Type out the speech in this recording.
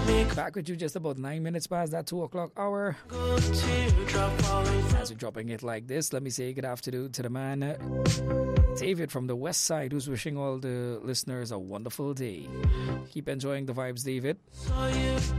Back with you just about 9 minutes past that 2 o'clock hour. As we're dropping it like this, let me say good afternoon to the man David from the West Side, who's wishing all the listeners a wonderful day. Keep enjoying the vibes, David.